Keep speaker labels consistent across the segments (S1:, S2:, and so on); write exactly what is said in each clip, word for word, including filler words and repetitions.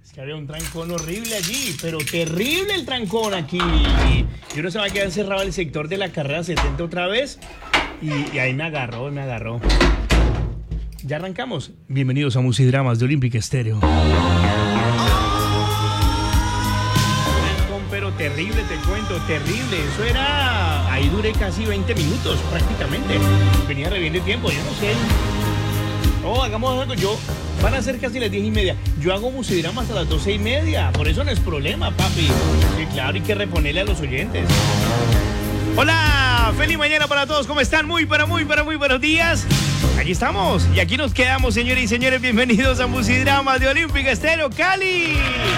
S1: Es que había un trancón horrible allí, pero terrible el trancón aquí. Yo no se va a quedar encerrado el sector de la carrera setenta otra vez. Y, y ahí me agarró, me agarró. Ya arrancamos. Bienvenidos a Musidramas de Olímpica Estéreo. Pero terrible, te cuento, terrible. Eso era... Ahí duré casi veinte minutos, prácticamente. Venía re bien de tiempo, yo no sé. Oh, hagamos algo. Yo... Van a ser casi las diez y media. Yo hago Musidramas hasta las doce y media. Por eso no es problema, papi. Sí, claro, hay que reponerle a los oyentes. Hola, feliz mañana para todos. ¿Cómo están? Muy, pero muy, pero muy buenos días. Aquí estamos y aquí nos quedamos, señores y señores. Bienvenidos a Musidramas de Olímpica Estéreo Cali.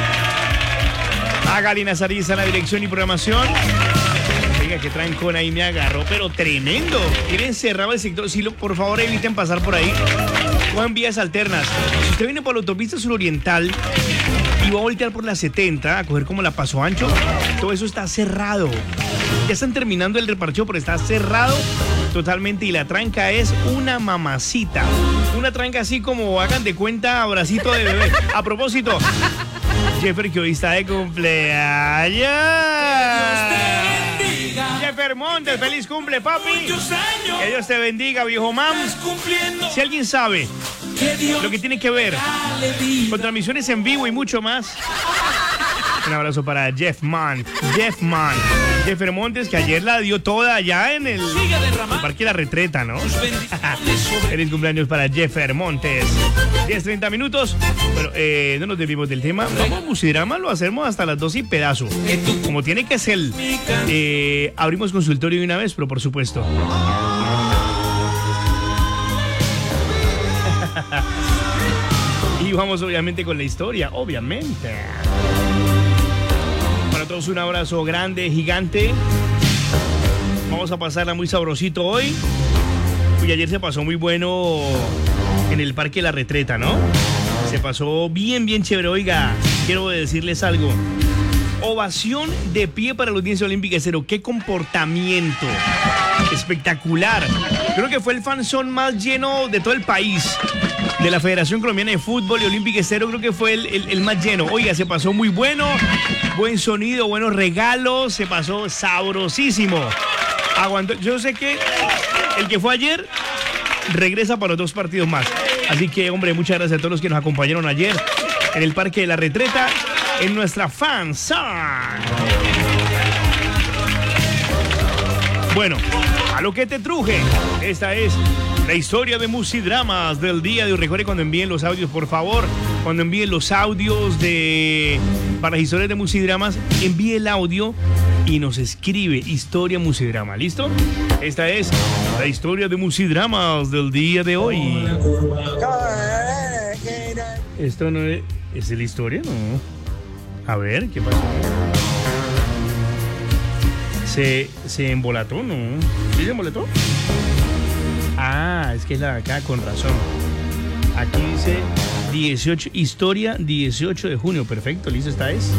S1: A Galina Sariza en la dirección y programación. Oiga, qué trancón ahí me agarró, pero tremendo. Quieren cerrar el sector. Si lo, por favor, eviten pasar por ahí. Cojan vías alternas. Si usted viene por la autopista suroriental y va a voltear por la setenta, a coger como la Paso Ancho, todo eso está cerrado. Ya están terminando el reparcheo, pero está cerrado totalmente. Y la tranca es una mamacita. Una tranca así como, hagan de cuenta, abracito de bebé. A propósito, Jeffer, que hoy está de cumpleaños. Jeffer Montes, feliz cumple, papi. Que Dios te bendiga, viejo mam. Si alguien sabe lo que tiene que ver con transmisiones en vivo y mucho más, un abrazo para Jeff Man. Jeff Man. Jeffer Montes, que ayer la dio toda allá en el, el Parque La Retreta, ¿no? Feliz cumpleaños para Jeffer Montes. diez, treinta minutos. Pero eh, no nos desviemos del tema. Vamos a Musidrama, lo hacemos hasta las doce y pedazo. Como tiene que ser. Eh, abrimos consultorio de una vez, pero por supuesto. Y vamos obviamente con la historia, obviamente. Para todos un abrazo grande, gigante. Vamos a pasarla muy sabrosito hoy. Uy, ayer se pasó muy bueno en el Parque La Retreta, ¿no? Se pasó bien, bien chévere. Oiga, quiero decirles algo. Ovación de pie para la audiencia olímpica Estéreo. ¡Qué comportamiento! Espectacular. Creo que fue el fanzón más lleno de todo el país. De la Federación Colombiana de Fútbol y Olímpica Estéreo, creo que fue el, el, el más lleno. Oiga, se pasó muy bueno. Buen sonido, buenos regalos. Se pasó sabrosísimo. Aguantó. Yo sé que el que fue ayer regresa para los dos partidos más. Así que, hombre, muchas gracias a todos los que nos acompañaron ayer en el Parque de la Retreta, en nuestra fanzone. Bueno, a lo que te truje. Esta es la historia de Musidramas del día de hoy. Recuerde, cuando envíen los audios, por favor, cuando envíen los audios de para las historias de Musidramas, envíe el audio y nos escribe historia Musidrama. ¿Listo? Esta es la historia de Musidramas del día de hoy. Esto no es... ¿Es la historia? No. A ver, ¿qué pasó? Se, se embolató, ¿no? ¿Sí se embolató? Ah, es que es la de acá, con razón. Aquí dice dieciocho, historia dieciocho de junio. Perfecto, listo, esta es.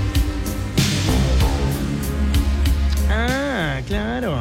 S1: Ah, claro.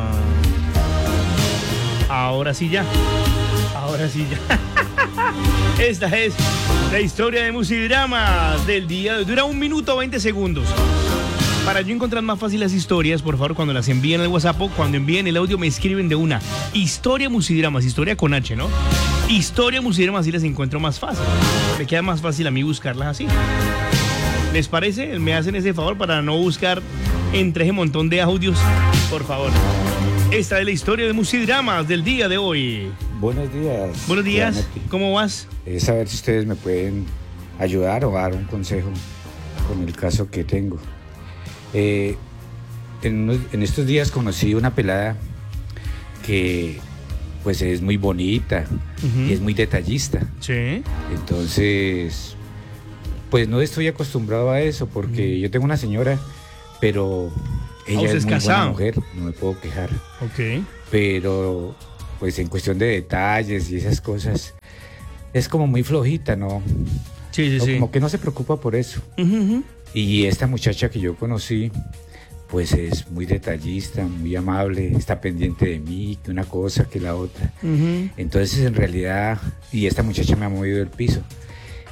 S1: Ahora sí ya. Ahora sí ya. Esta es la historia de Musidramas del día de hoy. Dura un minuto veinte segundos. Para yo encontrar más fácil las historias, por favor, cuando las envíen al WhatsApp o cuando envíen el audio, me escriben de una. Historia Musidramas, historia con H, ¿no? Historia Musidramas, así las encuentro más fácil. Me queda más fácil a mí buscarlas así. ¿Les parece? ¿Me hacen ese favor para no buscar entre ese montón de audios? Por favor. Esta es la historia de Musidramas del día de hoy.
S2: Buenos días.
S1: Buenos días. ¿Cómo vas?
S2: Es saber si ustedes me pueden ayudar o dar un consejo con el caso que tengo. Eh, en, unos, en estos días conocí una pelada que pues es muy bonita, uh-huh, y es muy detallista.
S1: Sí.
S2: Entonces, pues no estoy acostumbrado a eso porque uh-huh, yo tengo una señora, pero ella es, es muy casado? buena mujer, no me puedo quejar.
S1: Ok.
S2: Pero pues en cuestión de detalles y esas cosas es como muy flojita, ¿no?
S1: Sí, sí,
S2: no,
S1: sí.
S2: Como que no se preocupa por eso.
S1: Uh-huh.
S2: Y esta muchacha que yo conocí, pues es muy detallista, muy amable, está pendiente de mí, que una cosa, que la otra. Uh-huh. Entonces, en realidad, y esta muchacha me ha movido el piso.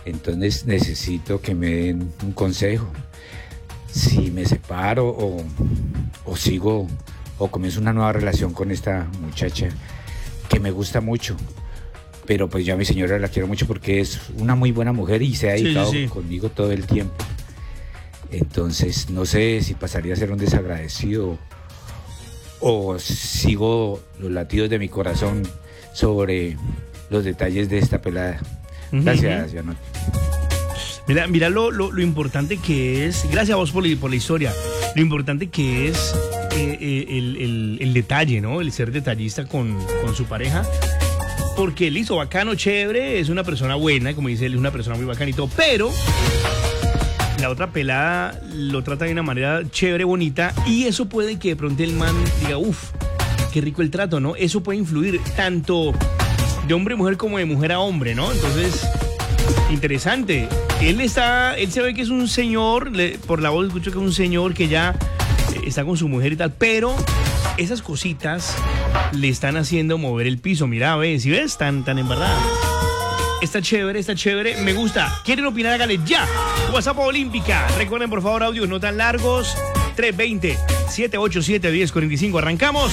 S2: Entonces necesito que me den un consejo. Si me separo o, o sigo o comienzo una nueva relación con esta muchacha que me gusta mucho. Pero pues yo a mi señora la quiero mucho porque es una muy buena mujer y se ha dedicado sí, sí, sí. conmigo todo el tiempo. Entonces no sé si pasaría a ser un desagradecido o sigo los latidos de mi corazón sobre los detalles de esta pelada. Gracias, uh-huh. Janote.
S1: Mira, mira lo, lo, lo importante que es, gracias a vos por la, por la historia, lo importante que es eh, eh, el, el, el detalle, ¿no? El ser detallista con, con su pareja. Porque él hizo bacano, chévere, es una persona buena, como dice él, es una persona muy bacana y todo, pero la otra pelada lo trata de una manera chévere, bonita, y eso puede que de pronto el man diga, uff, qué rico el trato, ¿no? Eso puede influir tanto de hombre a mujer como de mujer a hombre, ¿no? Entonces, interesante. Él está, él se ve que es un señor, le, por la voz escucho que es un señor que ya está con su mujer y tal, pero esas cositas le están haciendo mover el piso. Mira, ve, si ves, tan, tan en verdad. Está chévere, está chévere, me gusta. ¿Quieren opinar? Háganle ya. WhatsApp Olímpica. Recuerden, por favor, audios no tan largos. tres dos cero, siete ocho siete, uno cero cuatro cinco. Arrancamos.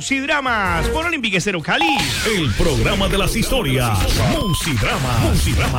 S1: Musidramas por Olímpica Estéreo Cali.
S3: El programa de las historias. Musidramas. Musidramas.